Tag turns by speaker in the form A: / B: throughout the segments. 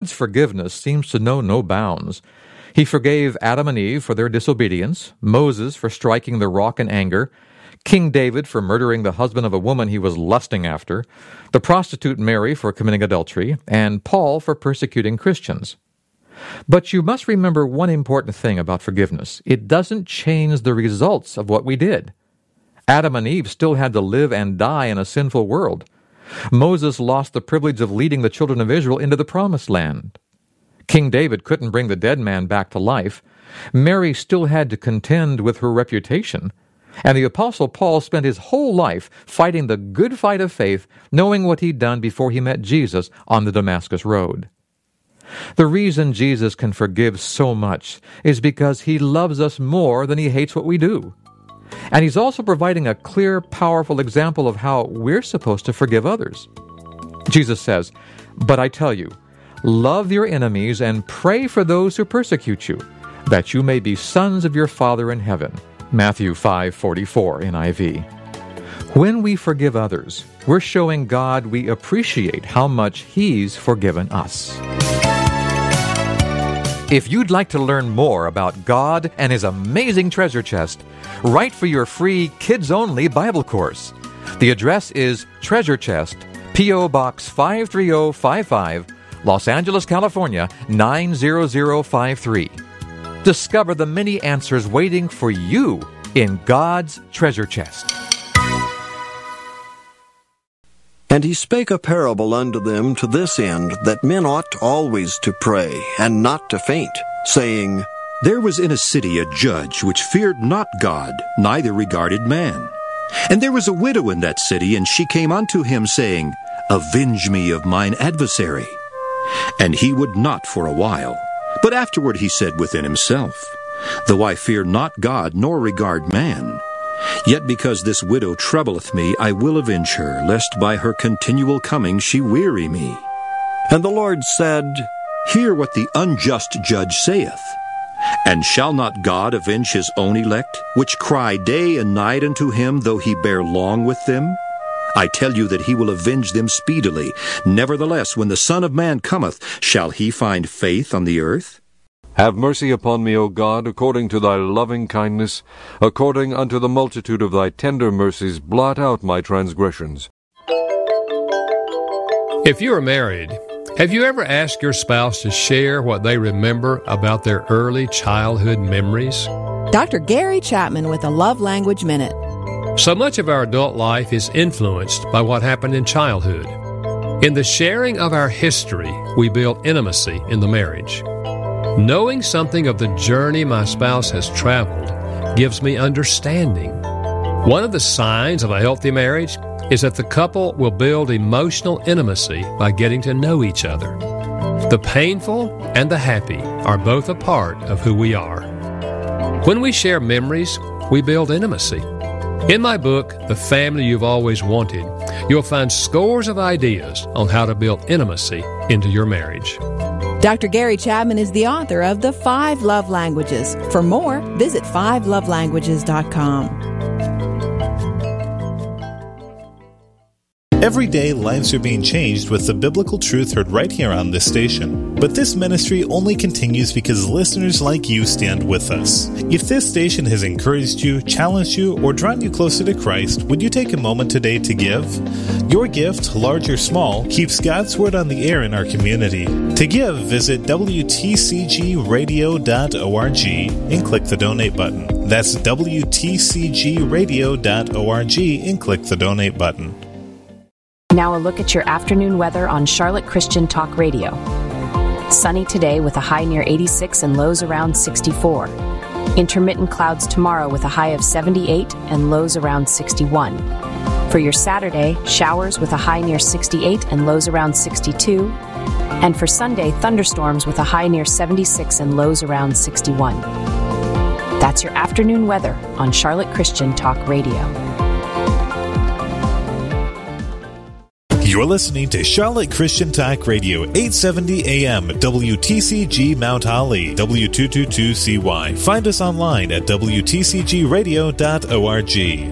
A: God's forgiveness seems to know no bounds. He forgave Adam and Eve for their disobedience, Moses for striking the rock in anger, King David for murdering the husband of a woman he was lusting after, the prostitute Mary for committing adultery, and Paul for persecuting Christians. But you must remember one important thing about forgiveness. It doesn't change the results of what we did. Adam and Eve still had to live and die in a sinful world. Moses lost the privilege of leading the children of Israel into the promised land. King David couldn't bring the dead man back to life. Mary still had to contend with her reputation. And the Apostle Paul spent his whole life fighting the good fight of faith, knowing what he'd done before he met Jesus on the Damascus Road. The reason Jesus can forgive so much is because he loves us more than he hates what we do. And he's also providing a clear, powerful example of how we're supposed to forgive others. Jesus says, "But I tell you, love your enemies and pray for those who persecute you, that you may be sons of your Father in heaven." Matthew 5:44 NIV. When we forgive others, we're showing God we appreciate how much He's forgiven us. If you'd like to learn more about God and His amazing treasure chest, write for your free kids-only Bible course. The address is Treasure Chest, P.O. Box 53055, Los Angeles, California 90053. Discover the many answers waiting for you in God's treasure chest.
B: And he spake a parable unto them to this end, that men ought always to pray, and not to faint, saying,
C: There was in a city a judge which feared not God, neither regarded man. And there was a widow in that city, and she came unto him, saying, Avenge me of mine adversary. And he would not for a while. But afterward he said within himself, Though I fear not God, nor regard man, yet because this widow troubleth me, I will avenge her, lest by her continual coming she weary me.
B: And the Lord said,
C: Hear what the unjust judge saith. And shall not God avenge his own elect, which cry day and night unto him, though he bear long with them? I tell you that he will avenge them speedily. Nevertheless, when the Son of Man cometh, shall he find faith on the earth?
D: Have mercy upon me, O God, according to thy loving kindness, according unto the multitude of thy tender mercies, blot out my transgressions.
E: If you are married, have you ever asked your spouse to share what they remember about their early childhood memories?
F: Dr. Gary Chapman with a Love Language Minute.
E: So much of our adult life is influenced by what happened in childhood. In the sharing of our history, we build intimacy in the marriage. Knowing something of the journey my spouse has traveled gives me understanding. One of the signs of a healthy marriage is that the couple will build emotional intimacy by getting to know each other. The painful and the happy are both a part of who we are. When we share memories, we build intimacy. In my book, The Family You've Always Wanted, you'll find scores of ideas on how to build intimacy into your marriage.
F: Dr. Gary Chapman is the author of The 5 Love Languages. For more, visit 5lovelanguages.com.
G: Every day, lives are being changed with the biblical truth heard right here on this station. But this ministry only continues because listeners like you stand with us. If this station has encouraged you, challenged you, or drawn you closer to Christ, would you take a moment today to give? Your gift, large or small, keeps God's Word on the air in our community. To give, visit WTCGradio.org and click the donate button. That's WTCGradio.org and click the donate button.
H: Now a look at your afternoon weather on Charlotte Christian Talk Radio. Sunny today with a high near 86 and lows around 64. Intermittent clouds tomorrow with a high of 78 and lows around 61. For your Saturday, showers with a high near 68 and lows around 62. And for Sunday, thunderstorms with a high near 76 and lows around 61. That's your afternoon weather on Charlotte Christian Talk Radio.
G: You're listening to Charlotte Christian Talk Radio, 870 AM, WTCG Mount Holly, W222CY. Find us online at WTCGradio.org.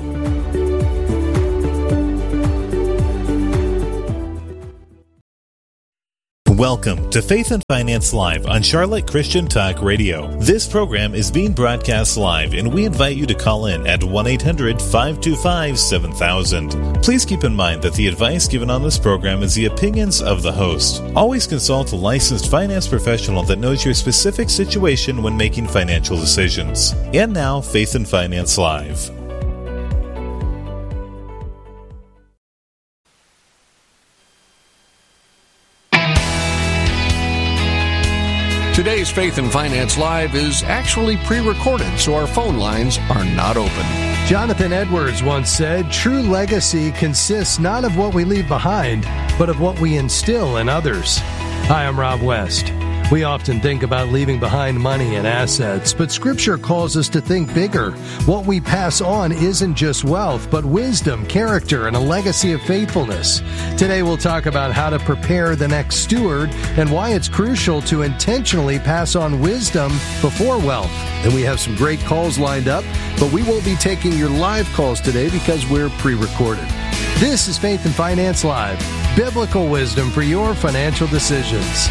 G: Welcome to Faith and Finance Live on Charlotte Christian Talk Radio. This program is being broadcast live, and we invite you to call in at 1-800-525-7000. Please keep in mind that the advice given on this program is the opinions of the host. Always consult a licensed finance professional that knows your specific situation when making financial decisions. And now, Faith and Finance Live.
I: Today's Faith and Finance Live is actually pre-recorded, so our phone lines are not open.
J: Jonathan Edwards once said, "True legacy consists not of what we leave behind, but of what we instill in others." Hi, I'm Rob West. We often think about leaving behind money and assets, but Scripture calls us to think bigger. What we pass on isn't just wealth, but wisdom, character, and a legacy of faithfulness. Today we'll talk about how to prepare the next steward and why it's crucial to intentionally pass on wisdom before wealth. And we have some great calls lined up, but we won't be taking your live calls today because we're pre-recorded. This is Faith and Finance Live, biblical wisdom for your financial decisions.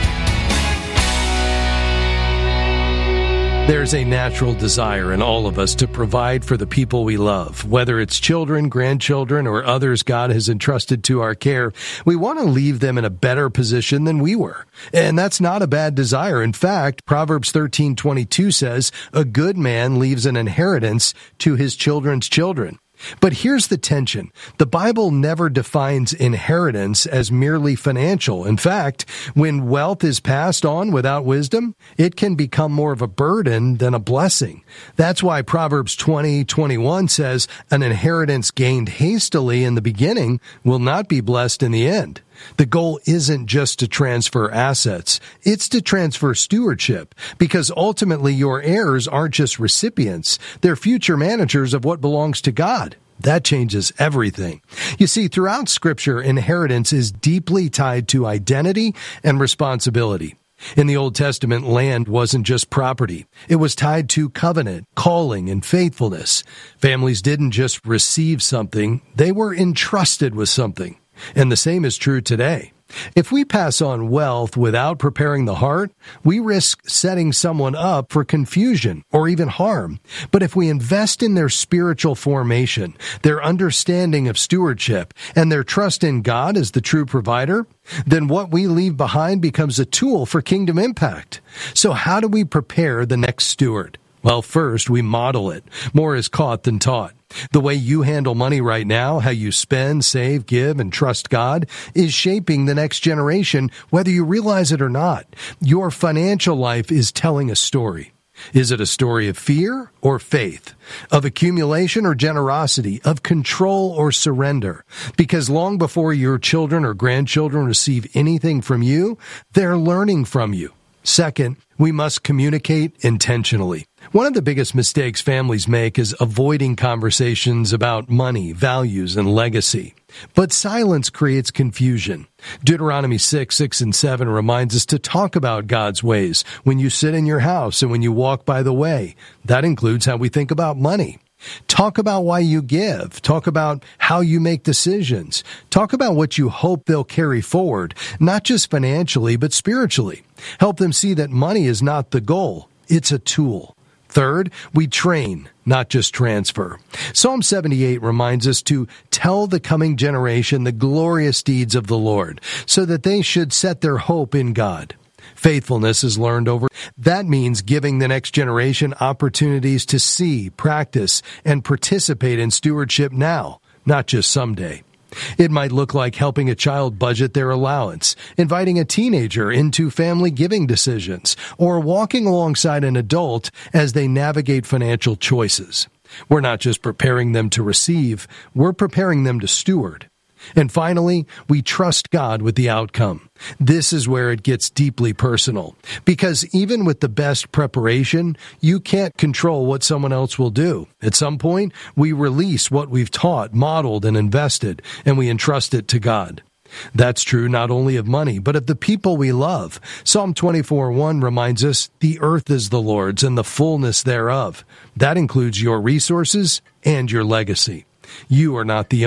J: There's a natural desire in all of us to provide for the people we love, whether it's children, grandchildren, or others God has entrusted to our care. We want to leave them in a better position than we were. And that's not a bad desire. In fact, Proverbs 13:22 says, "A good man leaves an inheritance to his children's children." But here's the tension. The Bible never defines inheritance as merely financial. In fact, when wealth is passed on without wisdom, it can become more of a burden than a blessing. That's why Proverbs 20:21 says, "An inheritance gained hastily in the beginning will not be blessed in the end." The goal isn't just to transfer assets, it's to transfer stewardship, because ultimately your heirs aren't just recipients, they're future managers of what belongs to God. That changes everything. You see, throughout Scripture, inheritance is deeply tied to identity and responsibility. In the Old Testament, land wasn't just property. It was tied to covenant, calling, and faithfulness. Families didn't just receive something, they were entrusted with something. And the same is true today. If we pass on wealth without preparing the heart, we risk setting someone up for confusion or even harm. But if we invest in their spiritual formation, their understanding of stewardship, and their trust in God as the true provider, then what we leave behind becomes a tool for kingdom impact. So how do we prepare the next steward? Well, first, we model it. More is caught than taught. The way you handle money right now, how you spend, save, give, and trust God, is shaping the next generation, whether you realize it or not. Your financial life is telling a story. Is it a story of fear or faith? Of accumulation or generosity? Of control or surrender? Because long before your children or grandchildren receive anything from you, they're learning from you. Second, we must communicate intentionally. One of the biggest mistakes families make is avoiding conversations about money, values, and legacy. But silence creates confusion. Deuteronomy 6 and 7 reminds us to talk about God's ways when you sit in your house and when you walk by the way. That includes how we think about money. Talk about why you give. Talk about how you make decisions. Talk about what you hope they'll carry forward, not just financially, but spiritually. Help them see that money is not the goal. It's a tool. Third, we train, not just transfer. Psalm 78 reminds us to tell the coming generation the glorious deeds of the Lord, so that they should set their hope in God. Faithfulness is learned over. That means giving the next generation opportunities to see, practice, and participate in stewardship now, not just someday. It might look like helping a child budget their allowance, inviting a teenager into family giving decisions, or walking alongside an adult as they navigate financial choices. We're not just preparing them to receive, we're preparing them to steward. And finally, we trust God with the outcome. This is where it gets deeply personal, because even with the best preparation, you can't control what someone else will do. At some point, we release what we've taught, modeled, and invested, and we entrust it to God. That's true not only of money, but of the people we love. Psalm 24:1 reminds us, "The earth is the Lord's and the fullness thereof." That includes your resources and your legacy. You are not the owner.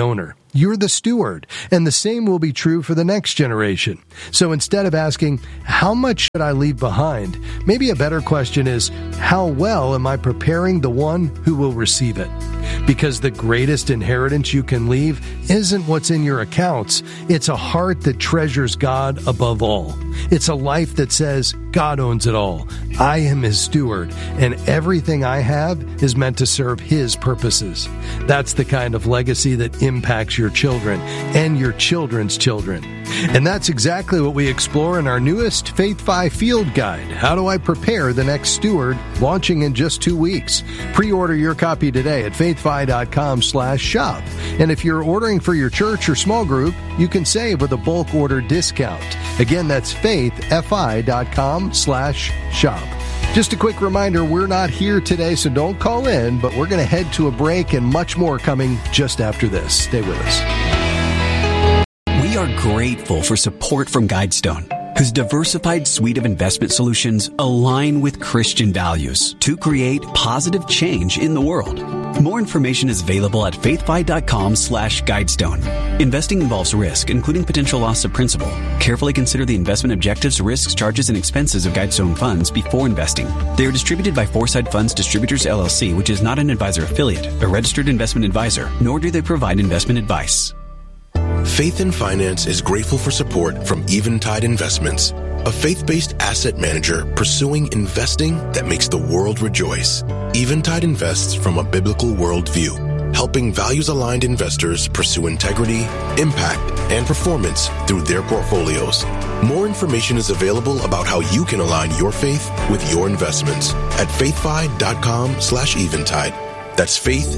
J: You're the steward, and the same will be true for the next generation. So instead of asking, how much should I leave behind? Maybe a better question is, how well am I preparing the one who will receive it? Because the greatest inheritance you can leave isn't what's in your accounts. It's a heart that treasures God above all. It's a life that says, God owns it all. I am His steward, and everything I have is meant to serve His purposes. That's the kind of legacy that impacts your children and your children's children. And that's exactly what we explore in our newest Faith Fi Field Guide, How Do I Prepare the Next Steward, launching in just 2 weeks. Pre-order your copy today at faithfi.com/shop. And if you're ordering for your church or small group, you can save with a bulk order discount. Again, that's faithfi.com/shop. Just a quick reminder, we're not here today, so don't call in, but we're going to head to a break and much more coming just after this. Stay with us.
K: We are grateful for support from Guidestone, whose diversified suite of investment solutions align with Christian values to create positive change in the world. More information is available at faithfi.com/Guidestone. Investing involves risk, including potential loss of principal. Carefully consider the investment objectives, risks, charges, and expenses of Guidestone funds before investing. They are distributed by Foresight Funds Distributors, LLC, which is not an advisor affiliate, a registered investment advisor, nor do they provide investment advice.
L: Faith in Finance is grateful for support from Eventide Investments, a faith-based asset manager pursuing investing that makes the world rejoice. Eventide invests from a biblical worldview, helping values-aligned investors pursue integrity, impact, and performance through their portfolios. More information is available about how you can align your faith with your investments at faithfi.com/Eventide. That's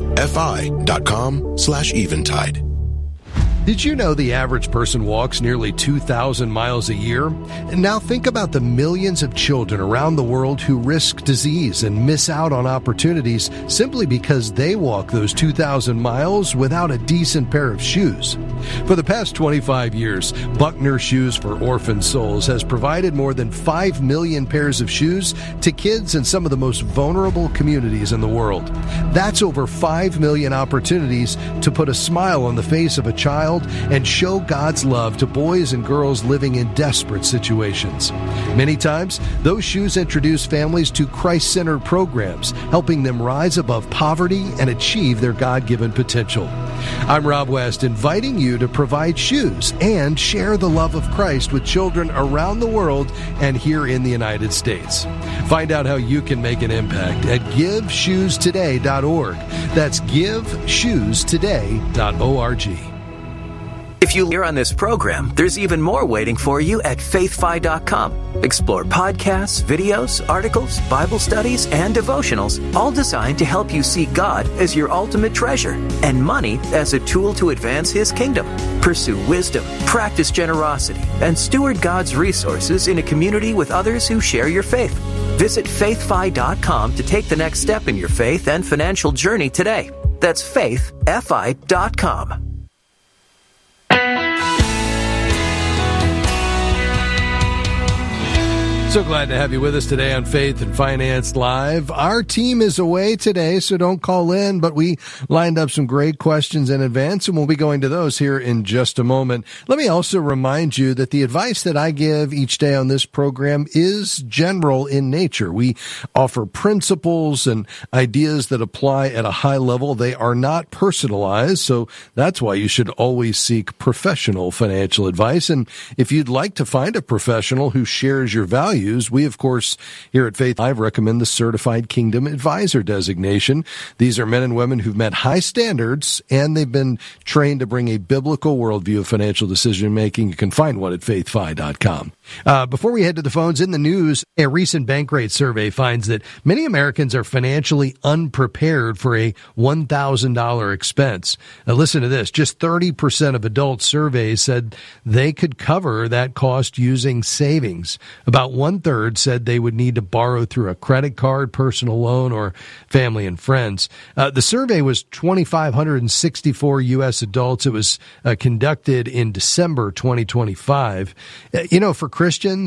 L: faithfi.com/Eventide.
J: Did you know the average person walks nearly 2,000 miles a year? And now think about the millions of children around the world who risk disease and miss out on opportunities simply because they walk those 2,000 miles without a decent pair of shoes. For the past 25 years, Buckner Shoes for Orphan Souls has provided more than 5 million pairs of shoes to kids in some of the most vulnerable communities in the world. That's over 5 million opportunities to put a smile on the face of a child and show God's love to boys and girls living in desperate situations. Many times, those shoes introduce families to Christ-centered programs, helping them rise above poverty and achieve their God-given potential. I'm Rob West, inviting you to provide shoes and share the love of Christ with children around the world and here in the United States. Find out how you can make an impact at GiveShoesToday.org. That's GiveShoesToday.org.
M: If you hear on this program, there's even more waiting for you at faithfi.com. Explore podcasts, videos, articles, Bible studies, and devotionals, all designed to help you see God as your ultimate treasure and money as a tool to advance His kingdom. Pursue wisdom, practice generosity, and steward God's resources in a community with others who share your faith. Visit faithfi.com to take the next step in your faith and financial journey today. That's faithfi.com.
J: So glad to have you with us today on Faith and Finance Live. Our team is away today, so don't call in, but we lined up some great questions in advance, and we'll be going to those here in just a moment. Let me also remind you that the advice that I give each day on this program is general in nature. We offer principles and ideas that apply at a high level. They are not personalized, so that's why you should always seek professional financial advice. And if you'd like to find a professional who shares your values, we, of course, here at Faith Live recommend the Certified Kingdom Advisor designation. These are men and women who've met high standards, and they've been trained to bring a biblical worldview of financial decision-making. You can find one at faithfi.com. Before we head to the phones, in the news, a recent Bankrate survey finds that many Americans are financially unprepared for a $1,000 expense. Now, listen to this. Just 30% of adult surveys said they could cover that cost using savings. About one-third said they would need to borrow through a credit card, personal loan, or family and friends. The survey was 2,564 U.S. adults. It was conducted in December 2025. For Christians,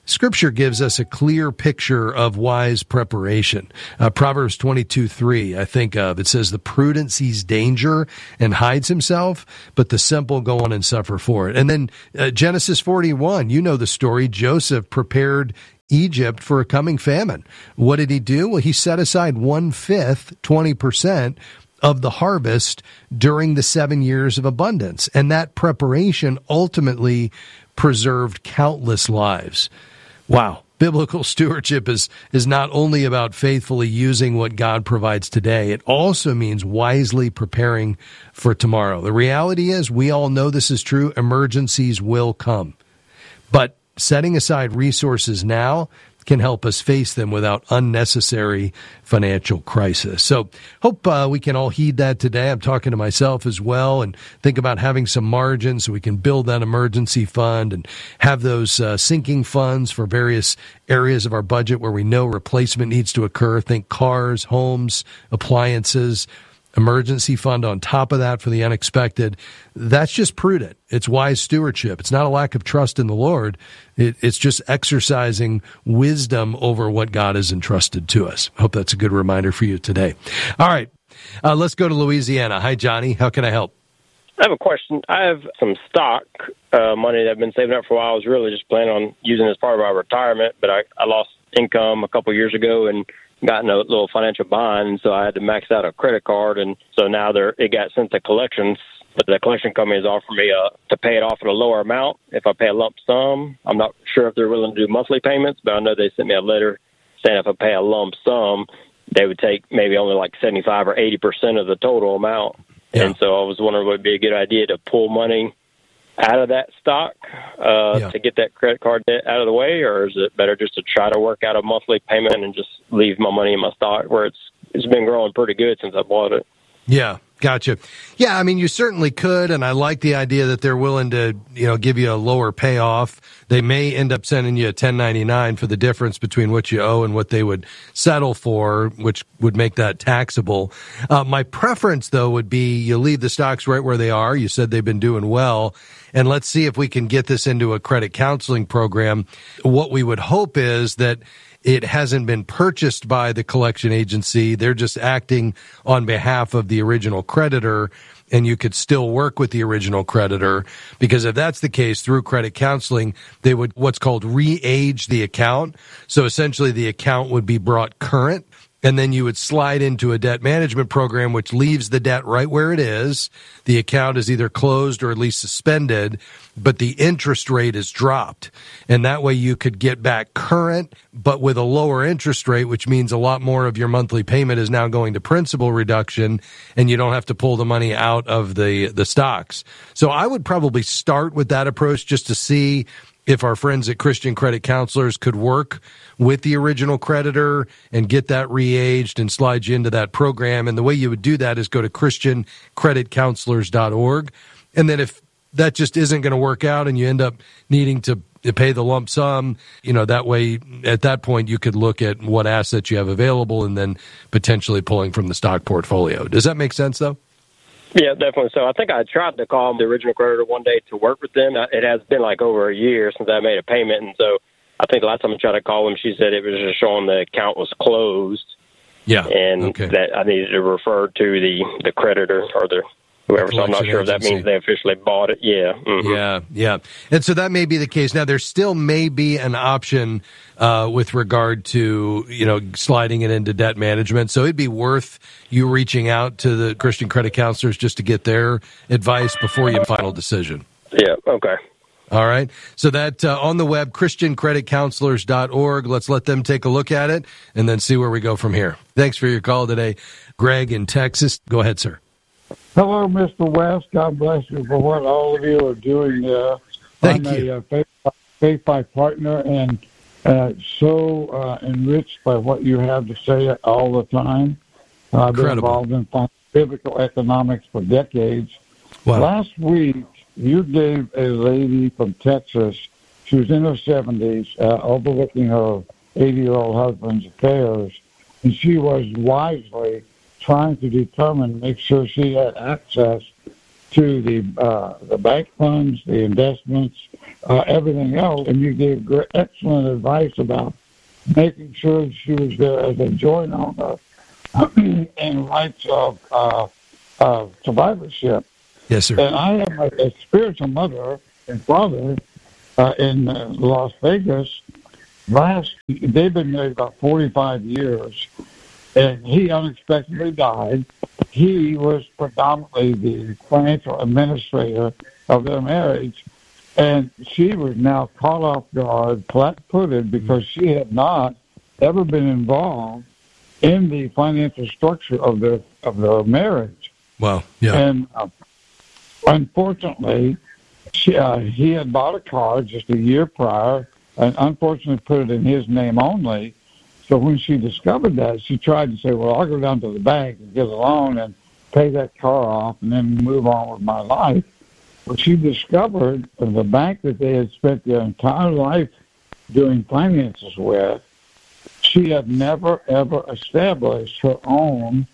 J: Scripture gives us a clear picture of wise preparation. Proverbs 22:3, I think of. It says, the prudent sees danger and hides himself, but the simple go on and suffer for it. And then Genesis 41, you know the story. Joseph prepared Egypt for a coming famine. What did he do? Well, he set aside 1/5, 20%, of the harvest during the 7 years of abundance. And that preparation ultimately preserved countless lives. Wow. Biblical stewardship is not only about faithfully using what God provides today, it also means wisely preparing for tomorrow. The reality is, we all know this is true, emergencies will come. But setting aside resources now can help us face them without unnecessary financial crisis. So hope we can all heed that today. I'm talking to myself as well, and think about having some margin so we can build that emergency fund and have those sinking funds for various areas of our budget where we know replacement needs to occur. Think cars, homes, appliances. Emergency fund on top of that for the unexpected. That's just prudent. It's wise stewardship. It's not a lack of trust in the Lord. It's just exercising wisdom over what God has entrusted to us. I hope that's a good reminder for you today. All right, let's go to Louisiana. Hi, Johnny. How can I help?
N: I have a question. I have some stock money that I've been saving up for a while. I was really just planning on using it as part of my retirement, but I lost income a couple years ago and got in a little financial bind, and so I had to max out a credit card, and so now it got sent to collections, but the collection company has offered me to pay it off at a lower amount if I pay a lump sum. I'm not sure if they're willing to do monthly payments, but I know they sent me a letter saying if I pay a lump sum, they would take maybe only like 75 or 80% of the total amount. Yeah. And so I was wondering would it be a good idea to pull money out of that stock to get that credit card debt out of the way, or is it better just to try to work out a monthly payment and just leave my money in my stock where it's been growing pretty good since I bought it?
J: Yeah, gotcha. Yeah, I mean, you certainly could, and I like the idea that they're willing to, give you a lower payoff. They may end up sending you a 1099 for the difference between what you owe and what they would settle for, which would make that taxable. My preference, though, would be you leave the stocks right where they are. You said they've been doing well, and let's see if we can get this into a credit counseling program. What we would hope is that it hasn't been purchased by the collection agency. They're just acting on behalf of the original creditor, and you could still work with the original creditor, because if that's the case, through credit counseling, they would what's called re-age the account. So essentially the account would be brought current, and then you would slide into a debt management program, which leaves the debt right where it is. The account is either closed or at least suspended, but the interest rate is dropped. And that way you could get back current, but with a lower interest rate, which means a lot more of your monthly payment is now going to principal reduction, and you don't have to pull the money out of the stocks. So I would probably start with that approach just to see if our friends at Christian Credit Counselors could work with the original creditor and get that re-aged and slide you into that program. And the way you would do that is go to ChristianCreditCounselors.org. And then if that just isn't going to work out and you end up needing to pay the lump sum, that way at that point you could look at what assets you have available and then potentially pulling from the stock portfolio. Does that make sense, though?
N: Yeah, definitely. So I think I tried to call the original creditor one day to work with them. It has been like over a year since I made a payment, and so I think the last time I tried to call them, she said it was just showing the account was closed.
J: Yeah,
N: and that I needed to refer to the creditor or whoever. So I'm not sure if that means they officially bought it. Yeah. Mm-hmm.
J: Yeah. And so that may be the case. Now, there still may be an option with regard to, sliding it into debt management. So it'd be worth you reaching out to the Christian Credit Counselors just to get their advice before you make a final decision.
N: Yeah. Okay.
J: All right. So that on the web, ChristianCreditCounselors.org. Let's let them take a look at it and then see where we go from here. Thanks for your call today, Greg in Texas. Go ahead, sir.
O: Hello, Mr. West. God bless you for what all of you are doing there.
J: Thank you.
O: I'm a Faith by partner and so enriched by what you have to say all the time. I've been involved in biblical economics for decades.
J: Wow.
O: Last week, you gave a lady from Texas, she was in her 70s, overlooking her 80-year-old husband's affairs, and she was wisely trying to make sure she had access to the bank funds, the investments, everything else, and you gave excellent advice about making sure she was there as a joint owner in rights of survivorship.
J: Yes, sir.
O: And I have a spiritual mother and father in Las Vegas. They've been married about 45 years, and he unexpectedly died. He was predominantly the financial administrator of their marriage, and she was now caught off guard, flat-footed, because she had not ever been involved in the financial structure of their marriage.
J: Wow. Yeah.
O: And unfortunately, he had bought a car just a year prior, and unfortunately put it in his name only. So when she discovered that, she tried to say, well, I'll go down to the bank and get a loan and pay that car off and then move on with my life. But she discovered the bank that they had spent their entire life doing finances with, she had never, ever established her own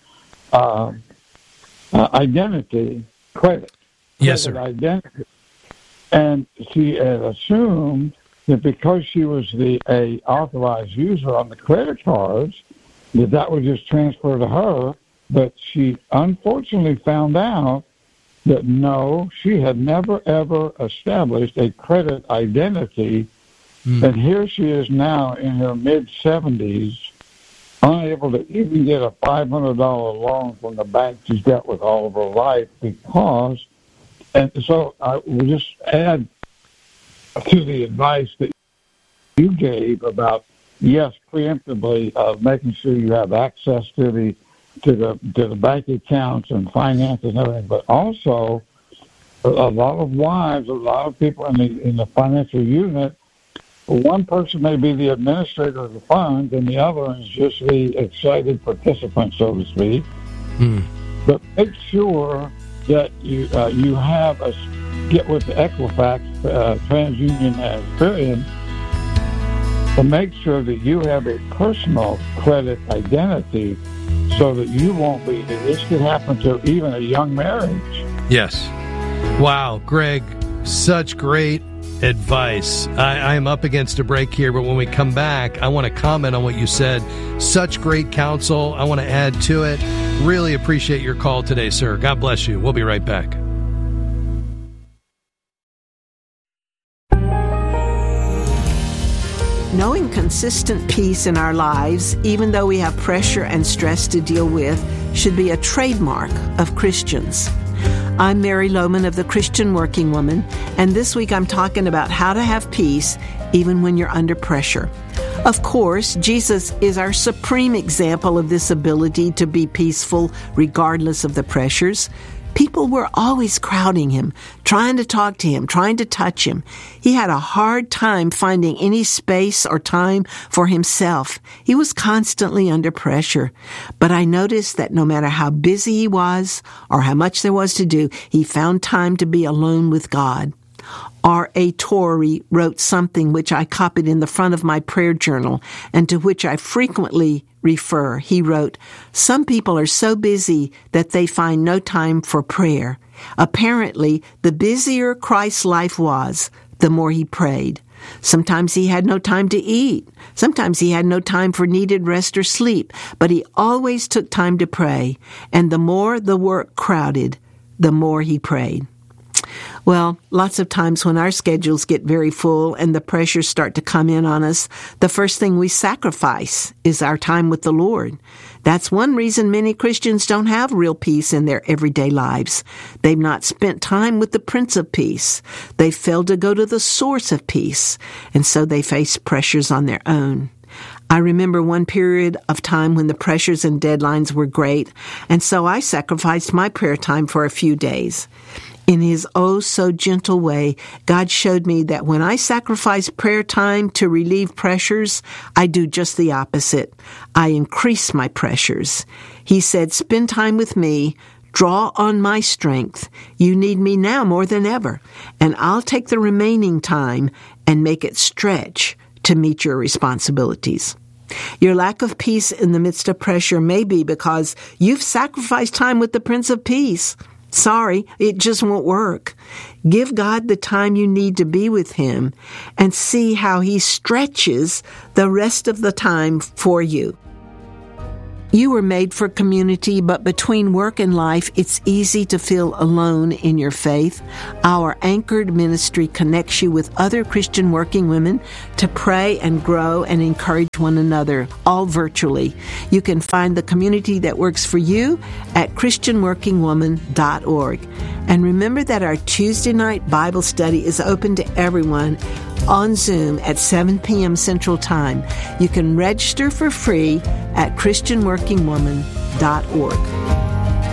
O: identity, credit identity. And she had assumed that because she was a authorized user on the credit cards, that would just transfer to her. But she unfortunately found out that no, she had never, ever established a credit identity. And here she is now in her mid-70s, unable to even get a $500 loan from the bank she's dealt with all of her life because, and so I will just add to the advice that you gave about, yes, preemptively making sure you have access to the bank accounts and finances and everything, but also a lot of wives, a lot of people in the financial unit, one person may be the administrator of the fund and the other is just the excited participant, so to speak. But make sure that you have get with the Equifax, TransUnion, and Experian to make sure that you have a personal credit identity so that you won't be. This could happen to even a young marriage.
J: Yes. Wow, Greg, such great advice. I am up against a break here, but when we come back, I want to comment on what you said. Such great counsel. I want to add to it. Really appreciate your call today, sir. God bless you. We'll be right back.
P: Knowing consistent peace in our lives, even though we have pressure and stress to deal with, should be a trademark of Christians. I'm Mary Lohman of the Christian Working Woman, and this week I'm talking about how to have peace even when you're under pressure. Of course, Jesus is our supreme example of this ability to be peaceful regardless of the pressures. People were always crowding him, trying to talk to him, trying to touch him. He had a hard time finding any space or time for himself. He was constantly under pressure. But I noticed that no matter how busy he was or how much there was to do, he found time to be alone with God. R.A. Torrey wrote something which I copied in the front of my prayer journal and to which I frequently refer. He wrote, "Some people are so busy that they find no time for prayer. Apparently, the busier Christ's life was, the more he prayed. Sometimes he had no time to eat. Sometimes he had no time for needed rest or sleep, but he always took time to pray. And the more the work crowded, the more he prayed." Well, lots of times when our schedules get very full and the pressures start to come in on us, the first thing we sacrifice is our time with the Lord. That's one reason many Christians don't have real peace in their everyday lives. They've not spent time with the Prince of Peace. They've failed to go to the source of peace, and so they face pressures on their own. I remember one period of time when the pressures and deadlines were great, and so I sacrificed my prayer time for a few days. In his oh-so-gentle way, God showed me that when I sacrifice prayer time to relieve pressures, I do just the opposite. I increase my pressures. He said, "Spend time with me, draw on my strength. You need me now more than ever, and I'll take the remaining time and make it stretch to meet your responsibilities." Your lack of peace in the midst of pressure may be because you've sacrificed time with the Prince of Peace. Sorry, it just won't work. Give God the time you need to be with Him and see how He stretches the rest of the time for you. You were made for community, but between work and life, it's easy to feel alone in your faith. Our Anchored ministry connects you with other Christian working women to pray and grow and encourage one another, all virtually. You can find the community that works for you at ChristianWorkingWoman.org. And remember that our Tuesday night Bible study is open to everyone on Zoom at 7 p.m. Central Time. You can register for free at ChristianWorkingWoman.org.